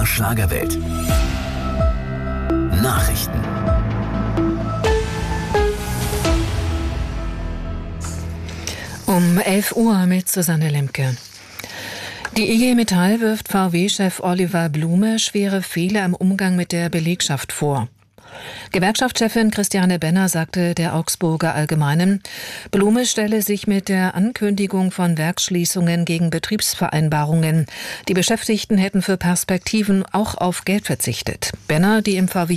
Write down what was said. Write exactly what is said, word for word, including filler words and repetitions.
der Schlagerwelt. Nachrichten. Um elf Uhr mit Susanne Lemke. Die I G Metall wirft V W-Chef Oliver Blume schwere Fehler im Umgang mit der Belegschaft vor. Gewerkschaftschefin Christiane Benner sagte der Augsburger Allgemeinen, Blume stelle sich mit der Ankündigung von Werksschließungen gegen Betriebsvereinbarungen. Die Beschäftigten hätten für Perspektiven auch auf Geld verzichtet. Benner, die im V W